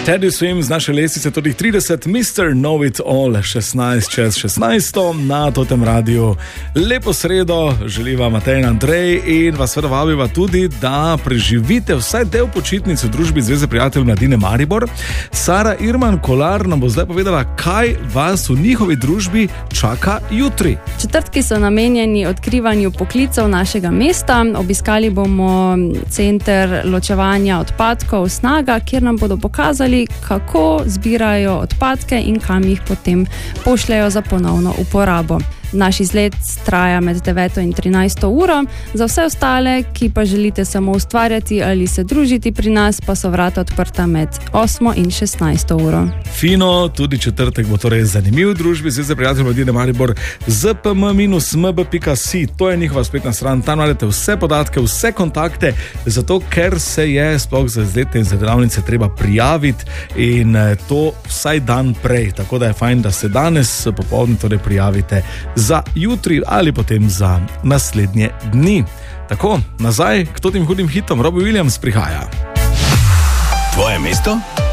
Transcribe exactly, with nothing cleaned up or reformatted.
Teddy Swims z naše lestvice, tudi trideset, mister Know It All, šestnajst čez šestnajst na Totem radiju. Lepo sredo, želiva Matej in Andrej in vas seveda vabiva tudi, da preživite vsaj del počitnic v družbi Zveze prijateljev mladine Maribor. Sara Irman Kolar nam bo zdaj povedala, kaj vas v njihovi družbi čaka jutri. Četrtki so namenjeni odkrivanju poklicev našega mesta. Obiskali bomo center ločevanja odpadkov Snaga, kjer nam bodo pokazali, kako zbirajo odpadke in kam jih potem pošljajo za ponovno uporabo. Naš izlet traja med deveto in trinajsto uro. Za vse ostale, ki pa želite samo ustvarjati ali se družiti pri nas, pa so vrata odprta med osmo in šestnajsto uro. Fino, tudi četrtek bo torej zanimiv v družbi Zveze prijateljev mladine Maribor. z p m minus m b pika si, to je njihova spletna stran, tam najdete vse podatke, vse kontakte, zato ker se je sploh za izlete in za delavnice treba prijaviti in to vsaj dan prej, tako da je fajn, da se danes popoldne torej prijavite za jutri ali potem za naslednje dni. Tako, nazaj k tem hudim hitom. Robbie Williams prihaja. Tvoje mesto?